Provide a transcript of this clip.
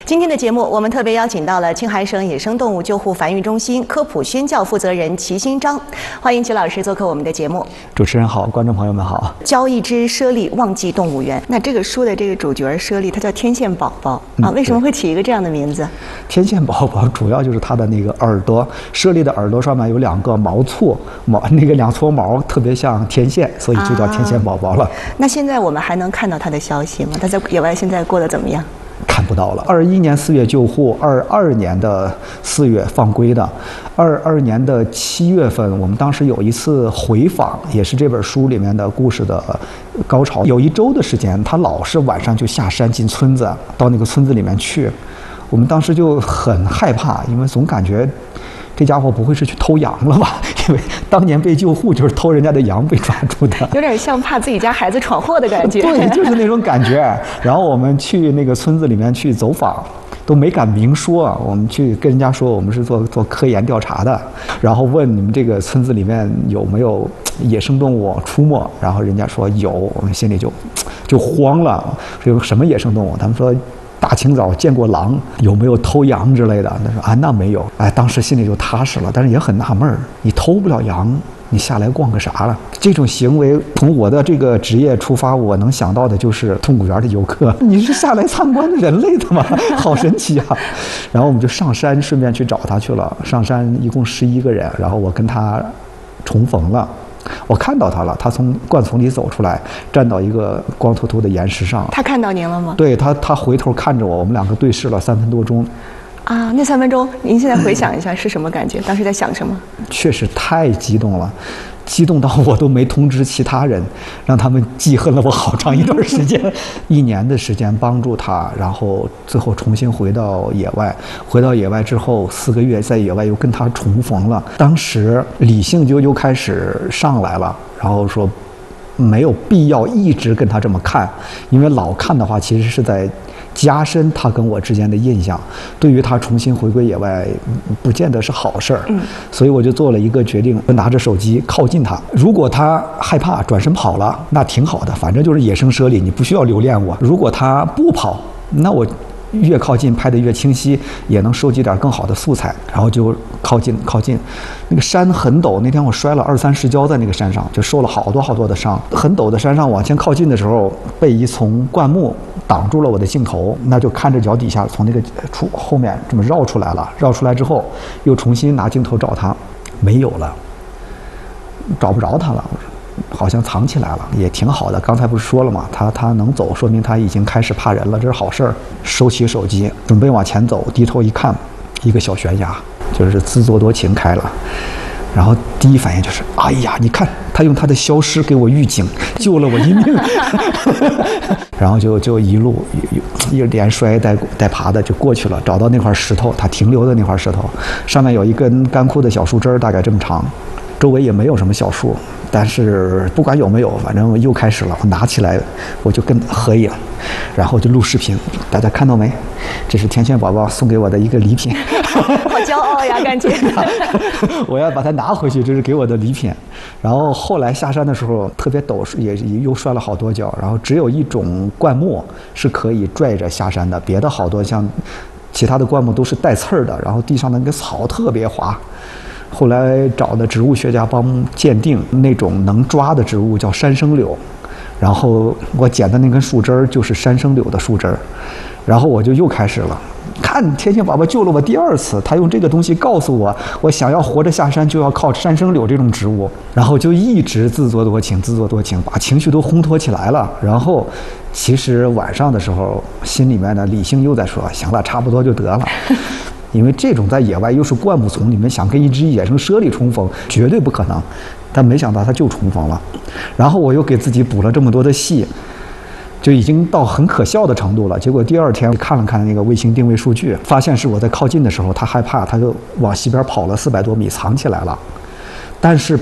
今天的节目，我们特别邀请到了青海省野生动物救护繁育中心科普宣教负责人齐新章，欢迎齐老师做客我们的节目。 主持人好，观众朋友们好。 教一只猞猁忘记动物园。那这个书的这个主角猞猁，它叫天线宝宝啊，为什么会起一个这样的名字？ 天线宝宝主要就是它的那个耳朵，猞猁的耳朵上面有两个毛簇，那个两撮毛特别像天线，所以就叫天线宝宝了。 那现在我们还能看到它的消息吗？它在野外现在过得怎么样？ 看不到了。21年4月救护，22年的4月放归的。22年的7月份，我们当时有一次回访，也是这本书里面的故事的高潮。有1周的时间，他老是晚上就下山进村子，到那个村子里面去。我们当时就很害怕，因为总感觉这家伙不会是去偷羊了吧？因为当年被救护就是偷人家的羊被抓住的， 有点像怕自己家孩子闯祸的感觉。 对，就是那种感觉。然后我们去那个村子里面去走访，都没敢明说，我们去跟人家说我们是做科研调查的，然后问你们这个村子里面有没有野生动物出没，然后人家说有，我们心里就慌了，说有什么野生动物？他们说大清早见过狼，有没有偷羊之类的？他说啊，那没有。哎，当时心里就踏实了，但是也很纳闷儿，你偷不了羊，你下来逛个啥了？这种行为从我的这个职业出发，我能想到的就是动物园的游客，你是下来参观人类的吗？好神奇啊！然后我们就上山，顺便去找他去了。上山一共11个人，然后我跟他重逢了。我看到他了，他从灌丛里走出来，站到一个光秃秃的岩石上。 他看到您了吗？ 对，他回头看着我，我们两个对视了3分多钟。 啊，那3分钟，您现在回想一下是什么感觉？当时在想什么？ 确实太激动了，激动到我都没通知其他人，让他们记恨了我好长一段时间。1年的时间帮助他，然后最后重新回到野外。回到野外之后4个月，在野外又跟他重逢了。当时理性就又开始上来了，然后说没有必要一直跟他这么看，因为老看的话其实是在加深他跟我之间的印象，对于他重新回归野外不见得是好事儿。所以我就做了一个决定，拿着手机靠近他，如果他害怕转身跑了，那挺好的，反正就是野生猞猁，你不需要留恋我。如果他不跑，那我越靠近拍得越清晰，也能收集点更好的素材。然后就靠近，那个山很陡，那天我摔了20-30跤在那个山上，就受了好多的伤。很陡的山上往前靠近的时候，被一丛灌木挡住了我的镜头，那就看着脚底下从那个后面这么绕出来了。绕出来之后，又重新拿镜头找他，没有了，找不着他了。好像藏起来了，也挺好的。刚才不是说了吗？他能走，说明他已经开始怕人了，这是好事儿。收起手机，准备往前走，低头一看，一个小悬崖，就是自作多情开了。然后第一反应就是，哎呀，你看他用他的消失给我预警，救了我一命。然后就一路连摔带爬的就过去了，找到那块石头，他停留的那块石头，上面有一根干枯的小树枝，大概这么长。周围也没有什么小树，但是不管有没有，反正又开始了。我拿起来，我就跟合影，然后就录视频。大家看到没？这是天线宝宝送给我的一个礼品。 好骄傲呀，感觉。 我要把它拿回去，这是给我的礼品。然后后来下山的时候特别陡，也又摔了好多跤。然后只有一种灌木是可以拽着下山的，别的好多像其他的灌木都是带刺儿的，然后地上的那个草特别滑。后来找的植物学家帮鉴定，那种能抓的植物叫山生柳，然后我捡的那根树枝儿就是山生柳的树枝儿，然后我就又开始了。看天线宝宝救了我第2次，他用这个东西告诉我，我想要活着下山就要靠山生柳这种植物，然后就一直自作多情，把情绪都烘托起来了。然后其实晚上的时候，心里面的理性又在说，行了，差不多就得了。因为这种在野外又是灌木丛里面，想跟一只野生猞猁重逢，绝对不可能。但没想到他就重逢了，然后我又给自己补了这么多的戏，就已经到很可笑的程度了。结果第2天看了看那个卫星定位数据，发现是我在靠近的时候，他害怕，他就往西边跑了400多米，藏起来了。但是